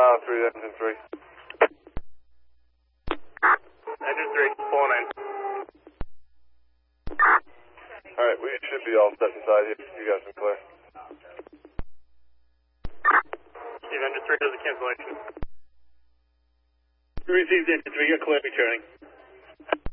mile 3, engine 3. Engine 3, pulling in. Alright, we should be all set inside here. You guys can clear. Steve, engine 3 does a cancellation. We received engine 3, you're clear returning.